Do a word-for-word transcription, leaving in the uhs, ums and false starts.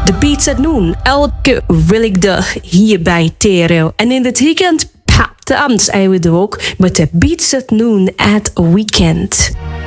De Beats at Noon. Elke willigdag hier bij Tereo. En in het weekend, pa, de avond zijn we er ook met de Beats at Noon at Weekend.